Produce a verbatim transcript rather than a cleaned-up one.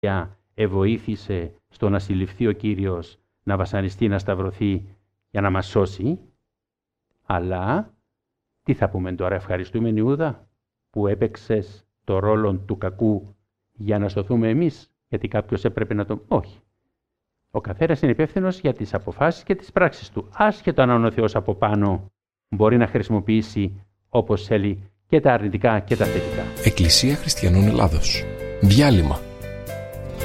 εβοήθησε στο να συλληφθεί ο Κύριος, να βασανιστεί, να σταυρωθεί για να μας σώσει. Αλλά τι θα πούμε τώρα, ευχαριστούμε Ιούδα που έπαιξες το ρόλο του κακού για να σωθούμε εμείς, γιατί κάποιος έπρεπε να το... Όχι. Ο καθένας είναι υπεύθυνος για τις αποφάσεις και τις πράξεις του. Άσχετο αν ο Θεός από πάνω μπορεί να χρησιμοποιήσει όπως θέλει και τα αρνητικά και τα θετικά. Εκκλησία Χριστιανών Ελλάδος. Διάλειμμα.